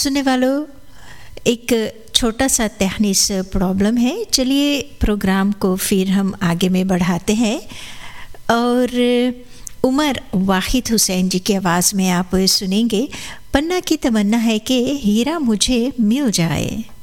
सुनने वालों, एक छोटा सा तहनीस प्रॉब्लम है। चलिए प्रोग्राम को फिर हम आगे में बढ़ाते हैं और उमर वाहिद हुसैन जी की आवाज़ में आप सुनेंगे। पन्ना की तमन्ना है कि हीरा मुझे मिल जाए।